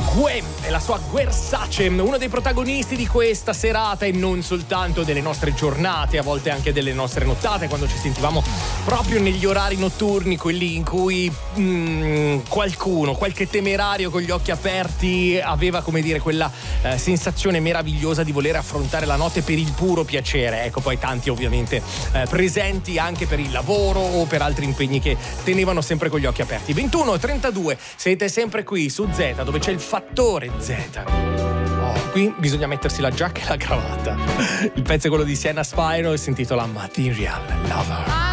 Guem e la sua Guersace, uno dei protagonisti di questa serata e non soltanto delle nostre giornate, a volte anche delle nostre nottate, quando ci sentivamo proprio negli orari notturni, quelli in cui qualche temerario con gli occhi aperti aveva, come dire, quella sensazione meravigliosa di voler affrontare la notte per il puro piacere. Ecco, poi tanti ovviamente presenti anche per il lavoro o per altri impegni che tenevano sempre con gli occhi aperti. 21:32, siete sempre qui su Z, dove c'è il fattore Z. Qui bisogna mettersi la giacca e la cravatta. Il pezzo è quello di Sienna Spiro e si intitola Material Lover.